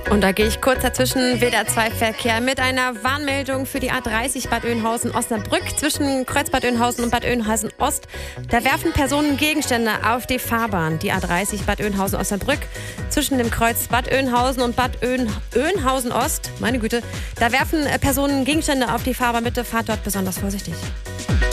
Und da gehe ich kurz dazwischen. WDR 2 Verkehr mit einer Warnmeldung für die A30 Bad Oeynhausen-Osnabrück zwischen Kreuz Bad Oeynhausen und Bad Oeynhausen-Ost. Da werfen Personen Gegenstände auf die Fahrbahn. Die A30 Bad Oeynhausen-Osnabrück zwischen dem Kreuz Bad Oeynhausen und Bad Oeynhausen-Ost. Meine Güte, da werfen Personen Gegenstände auf die Fahrbahn. Bitte fahrt dort besonders vorsichtig.